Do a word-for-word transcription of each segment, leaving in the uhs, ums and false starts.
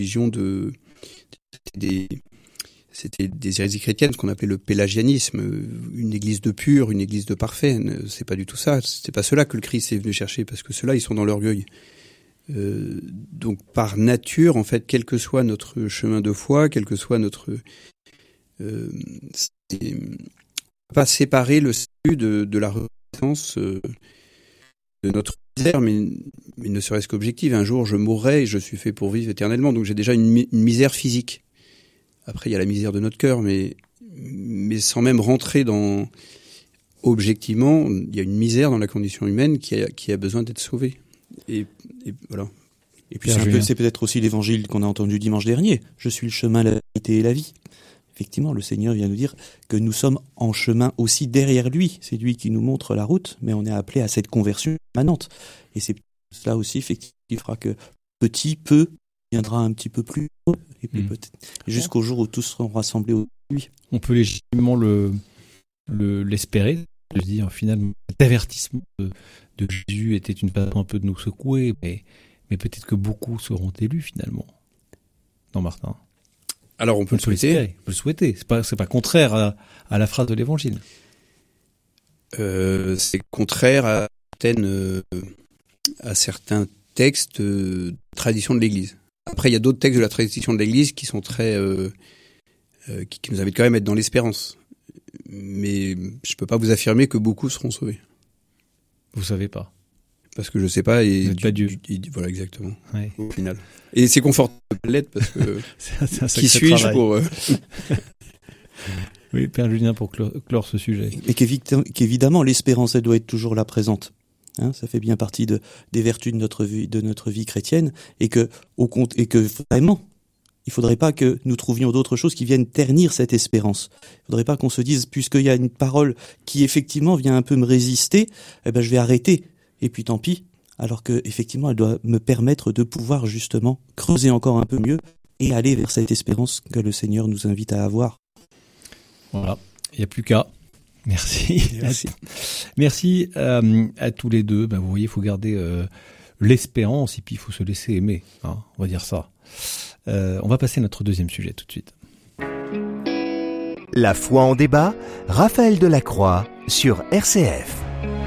religion de des c'était des hérésies chrétiennes, ce qu'on appelait le pélagianisme, une église de pur, une église de parfait. C'est pas du tout ça. C'est pas cela que le Christ est venu chercher, parce que ceux-là, ils sont dans l'orgueil. Euh, donc, par nature, en fait, quel que soit notre chemin de foi, quel que soit notre, euh, c'est, pas séparer le salut de, de la reconnaissance euh, de notre misère, mais, mais ne serait-ce qu'objective. Un jour, je mourrai et je suis fait pour vivre éternellement. Donc, j'ai déjà une, une misère physique. Après, il y a la misère de notre cœur, mais, mais sans même rentrer dans... Objectivement, il y a une misère dans la condition humaine qui a, qui a besoin d'être sauvée. Et, et voilà. Et puis, c'est, un peu, c'est peut-être aussi l'évangile qu'on a entendu dimanche dernier. Je suis le chemin, la vérité et la vie. Effectivement, le Seigneur vient nous dire que nous sommes en chemin aussi derrière lui. C'est lui qui nous montre la route, mais on est appelé à cette conversion permanente. Et c'est cela aussi, effectivement, qui fera que petit, peu, viendra un petit peu plus haut, et puis mmh. peut-être jusqu'au jour où tous seront rassemblés au lui. On peut légitimement le, le, l'espérer. Je dis, finalement, l'avertissement de, de Jésus était une façon un peu de nous secouer, mais, mais peut-être que beaucoup seront élus finalement. Non, Martin. Alors on peut, on le souhaiter. On peut le souhaiter. C'est pas, c'est pas contraire à, à la phrase de l'Évangile. Euh, c'est contraire à certaines, euh, à certains textes euh, de tradition de l'Église. Après, il y a d'autres textes de la tradition de l'Église qui sont très, euh, euh, qui, qui nous invitent quand même à être dans l'espérance. Mais je peux pas vous affirmer que beaucoup seront sauvés. Vous savez pas. Parce que je sais pas et du, pas Dieu. Du, du, voilà exactement. Ouais. Au final. Et c'est confortable de l'être parce que c'est un, c'est un qui suis-je travail. pour euh... Oui, Père Julien, pour clore, clore ce sujet. Et qu'évidemment, qu'évidemment l'espérance elle doit être toujours là présente. Hein, ça fait bien partie de des vertus de notre vie de notre vie chrétienne et que au compte et que vraiment il faudrait pas que nous trouvions d'autres choses qui viennent ternir cette espérance. Il faudrait pas qu'on se dise puisqu'il y a une parole qui effectivement vient un peu me résister, eh ben je vais arrêter et puis tant pis. Alors que effectivement elle doit me permettre de pouvoir justement creuser encore un peu mieux et aller vers cette espérance que le Seigneur nous invite à avoir. Voilà, il n'y a plus qu'à. Merci. Merci. Merci euh, à tous les deux. Ben, vous voyez, il faut garder euh, l'espérance et puis il faut se laisser aimer. Hein, on va dire ça. Euh, on va passer à notre deuxième sujet tout de suite. La foi en débat, Raphaël Delacroix sur R C F.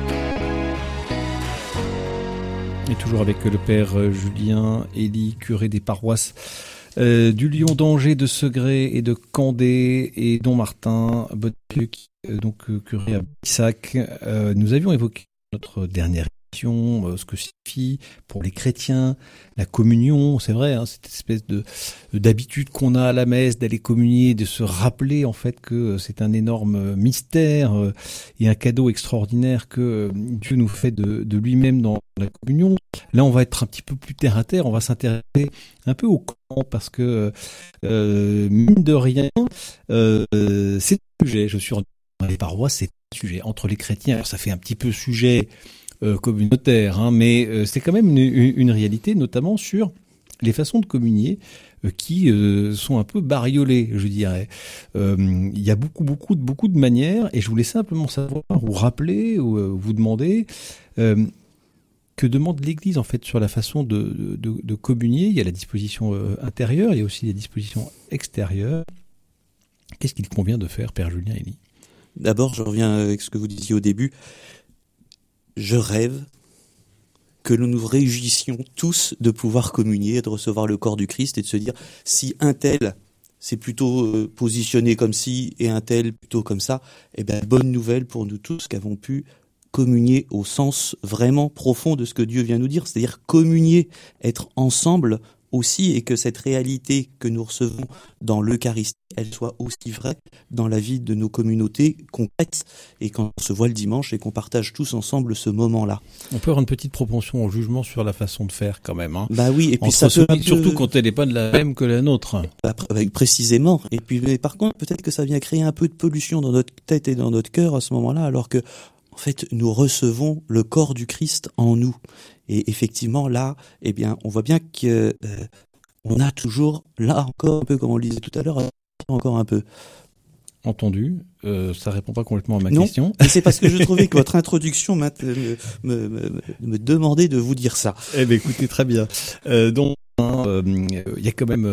Et toujours avec le père Julien Elie, curé des paroisses euh, du Lion d'Angers, de Segré et de Candé, et Don Martin Bottieu, qui euh, donc euh, curé à Bissac. Euh, nous avions évoqué notre dernière émission, euh, ce que signifie pour les chrétiens la communion. C'est vrai, hein, cette espèce de d'habitude qu'on a à la messe d'aller communier, de se rappeler en fait que c'est un énorme mystère euh, et un cadeau extraordinaire que euh, Dieu nous fait de, de lui-même dans la communion. Là, on va être un petit peu plus terre à terre, on va s'intéresser un peu au camp parce que euh, mine de rien, euh, c'est un sujet. Je suis dans les paroisses, c'est un sujet entre les chrétiens. Alors, ça fait un petit peu sujet euh, communautaire, hein, mais euh, c'est quand même une, une réalité, notamment sur les façons de communier euh, qui euh, sont un peu bariolées, je dirais. Euh, il y a beaucoup, beaucoup, beaucoup de manières, et je voulais simplement savoir ou rappeler ou euh, vous demander. Euh, Que demande l'Église en fait sur la façon de, de, de communier? Il y a la disposition euh, intérieure, il y a aussi la disposition extérieure. Qu'est-ce qu'il convient de faire, Père Julien Elie? D'abord, je reviens avec ce que vous disiez au début. Je rêve que nous nous réjouissions tous de pouvoir communier, de recevoir le corps du Christ et de se dire si un tel s'est plutôt euh, positionné comme ci et un tel plutôt comme ça, eh ben bonne nouvelle pour nous tous qu'avons pu communier au sens vraiment profond de ce que Dieu vient nous dire, c'est-à-dire communier, être ensemble aussi, et que cette réalité que nous recevons dans l'Eucharistie, elle soit aussi vraie dans la vie de nos communautés concrètes, et quand on se voit le dimanche et qu'on partage tous ensemble ce moment-là. On peut avoir une petite propension au jugement sur la façon de faire quand même. Hein. Bah oui, et puis Entre ça peut ceux, surtout quand elle n'est pas de la même que la nôtre. Bah, précisément. Et puis, mais par contre, peut-être que ça vient créer un peu de pollution dans notre tête et dans notre cœur à ce moment-là, alors que en fait, nous recevons le corps du Christ en nous. Et effectivement, là, eh bien, on voit bien que euh, on a toujours, là encore, un peu comme on le disait tout à l'heure, encore un peu. Entendu. Euh, ça répond pas complètement à ma non, question. Mais c'est parce que je trouvais que votre introduction me, me, me, me demandait de vous dire ça. Eh bien, écoutez, très bien. Euh, donc, il euh, y a quand même